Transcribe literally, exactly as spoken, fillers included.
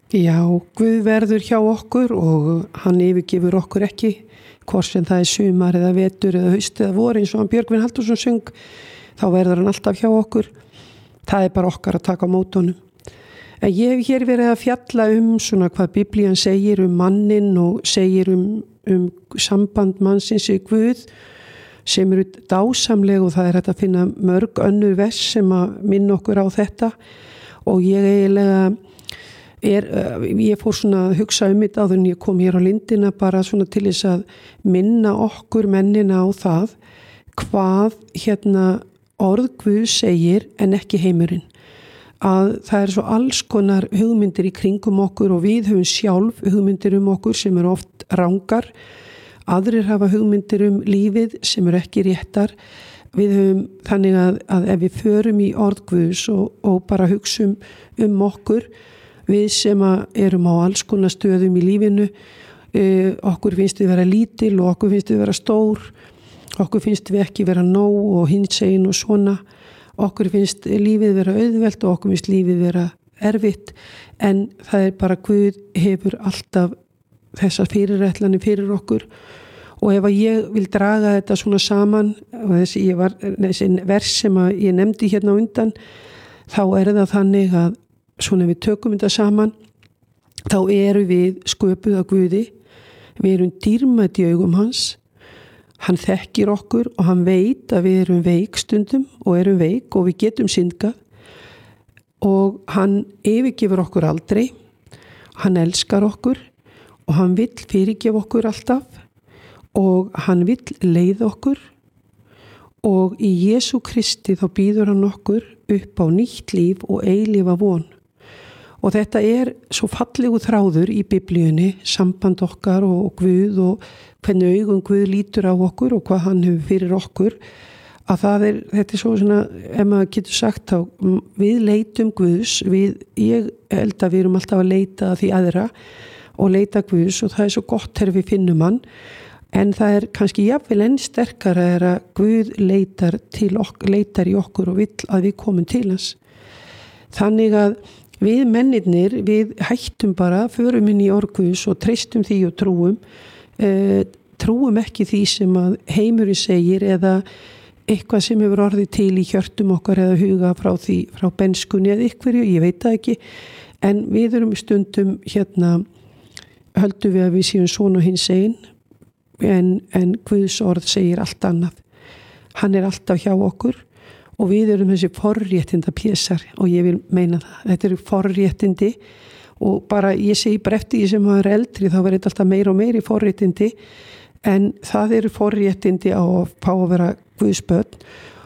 Já, Guð verður hjá okkur og hann yfirgefur okkur ekki, hvort sem það er sumar eða vetur eða haust eða vor, eins og hann Björgvin Halldórsson söng, þá verður hann alltaf hjá okkur. Það er bara okkar að taka á móti honum. En ég hef hér verið að fjalla um svona hvað Biblían segir um manninn og segir um, um samband mannsins við Guð, sem eru dásamleg, og það er hægt að finna mörg önnur vers sem að minna okkur á þetta. Og ég eiginlega er, ég fór svona að hugsa um þetta áður en ég kom hér á lindina, bara svona til þess að minna okkur mennina á það hvað hérna orð Guð segir en ekki heimurinn. Að það er svo alls konar hugmyndir í kringum okkur og við höfum sjálf hugmyndir um okkur sem eru oft rangar. Aðrir hafa hugmyndir um lífið sem eru ekki réttar. Við höfum þannig að, að ef við förum í orð Guðs og, og bara hugsum um okkur, við sem erum á alls konar stöðum í lífinu, uh, okkur finnst við vera lítil og okkur finnst við vera stór, okkur finnst við ekki vera nóg og hinsegin og svona, okkur finnst lífið vera auðvelt og okkur finnst lífið vera erfitt, en það er bara Guð hefur alltaf þessar fyrirætlanir fyrir okkur. Og ef að ég vil draga þetta svona saman, og þessi, ég var, þessi vers sem að ég nefndi hérna á undan, þá er það þannig að svona við tökum þetta saman, þá eru við sköpuð af Guði, við erum dýrmæt í augum hans, hann þekkir okkur og hann veit að við erum veik stundum og erum veik og við getum syndgað, og hann yfirgefur okkur aldrei, hann elskar okkur og hann vill fyrirgefa okkur alltaf og hann vill leiða okkur, og í Jesú Kristi þá býður hann okkur upp á nýtt líf og eilífa von. Og þetta er svo fallegu þráður í Biblíunni, samband okkar og Guð og hvernig augum Guð lítur á okkur og hvað hann hefur fyrir okkur, að það er, þetta er svo svona, ef maður getur sagt þá, við leitum Guðs, við, ég held að við erum alltaf að leita því aðra og leita Guðs, og það er svo gott þegar við finnum hann, en það er kannski jafnvel enn sterkara er að Guð leitar, til ok, leitar í okkur og vill að við komum til hans. Þannig að við mennirnir, við hættum bara, förum inn í orð Guðs og treystum því og trúum, e, trúum ekki því sem að heimurinn segir eða eitthvað sem hefur orðið til í hjörtum okkar eða huga frá því, frá benskunni eða ykkurju, ég veit það ekki, en við erum stundum hérna, höldum við að við séum svona hins einn, en, en Guðs orð segir allt annað. Hann er alltaf hjá okkur og við erum þessi forréttinda pésar, og ég vil meina það. Þetta eru forréttindi, og bara ég segi bara eftir ég sem maður er eldri, þá verður þetta alltaf meira og meiri forréttindi, en það eru forréttindi á að fá að vera Guðs börn,